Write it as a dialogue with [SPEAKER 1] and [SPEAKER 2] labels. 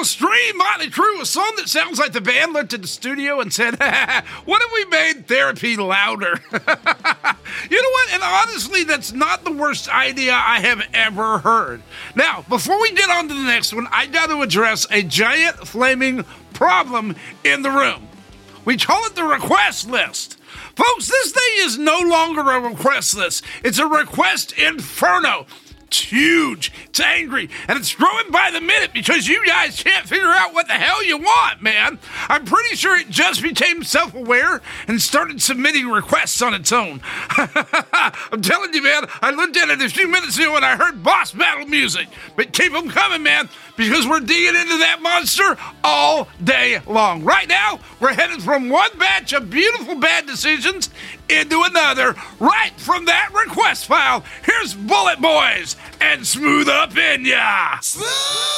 [SPEAKER 1] Stream, Motley Crue, a song that sounds like the band looked at the studio and said, what if we made therapy louder? You know what? And honestly, that's not the worst idea I have ever heard. Now, before we get on to the next one, I got to address a giant flaming problem in the room. We call it the request list. Folks, this thing is no longer a request list. It's a request inferno. It's huge, it's angry, and it's growing by the minute because you guys can't figure out what the hell you want, man. I'm pretty sure it just became self-aware and started submitting requests on its own. I'm telling you, man, I looked at it a few minutes ago and I heard boss battle music. But keep them coming, man, because we're digging into that monster all day long. Right now, we're headed from one batch of beautiful bad decisions into another, right from that request file. Here's Bullet Boys and Smooth Up In Ya. Smooth!